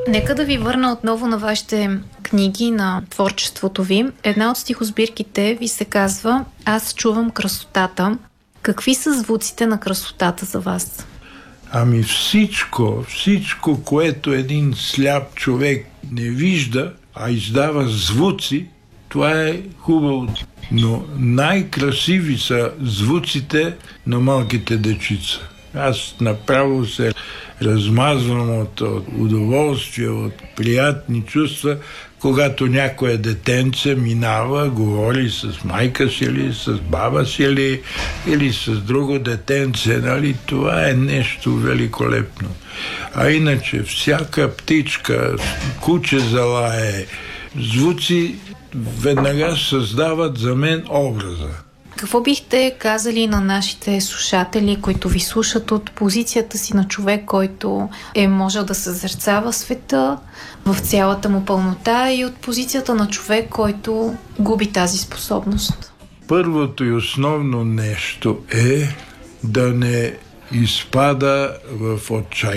Нека да ви върна отново на вашите книги, на творчеството ви. Една от стихосбирките ви се казва "Аз чувам красотата". Какви са звуците на красотата за вас? Ами всичко, което един сляп човек не вижда, а издава звуци, това е хубаво. Но най-красиви са звуците на малките дечица. Аз направо се размазвам от удоволствие, от приятни чувства, когато някое детенце минава, говори с майка си или с баба си или с друго детенце, нали? Това е нещо великолепно. А иначе всяка птичка, куче залае, звуци веднага създават за мен образа. Какво бихте казали на нашите слушатели, които ви слушат от позицията си на човек, който е можел да съзерцава света в цялата му пълнота, и от позицията на човек, който губи тази способност? Първото и основно нещо е да не изпада в отчаяние.